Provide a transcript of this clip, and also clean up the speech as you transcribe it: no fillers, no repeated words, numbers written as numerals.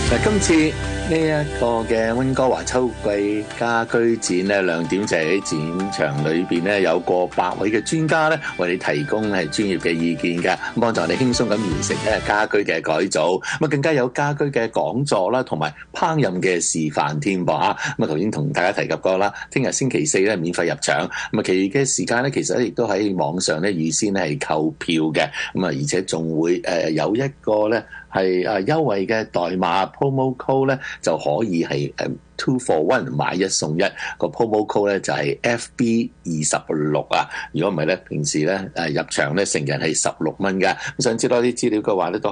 嗱，今次呢一個嘅溫哥華秋季家居展咧，亮點就係喺展場裏邊咧有過百位嘅專家咧，為你提供係專業嘅意見㗎，幫助你輕鬆咁完成咧家居嘅改造。咁啊，更加有家居嘅講座啦，同埋烹飪嘅示範添噃嚇。咁啊，頭先同大家提及過啦，聽日星期四咧免費入場。咁啊，其餘嘅時間咧，其實咧亦都喺網上咧預先咧係購票嘅。咁啊，而且仲會有一個咧係優惠嘅代碼 promo code 咧，就可以係2 for 1買1送1，個 promo code 咧就係 FB26啊。如果唔係咧，平時咧入場咧成人係16蚊㗎。咁想知多啲資料嘅話咧，都